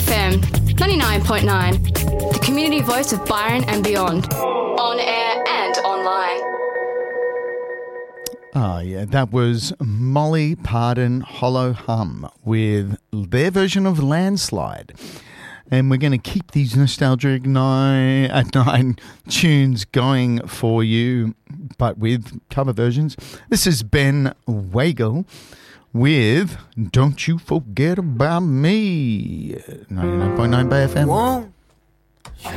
FM 99.9, the community voice of Byron and beyond, on air and online. Oh, yeah, that was Molly Pardon Hollow Hum with their version of Landslide. And we're going to keep these nostalgic 9 at 9 tunes going for you, but with cover versions. This is Ben Wagle with Don't You Forget About Me. 99.9 Bay FM. Won't you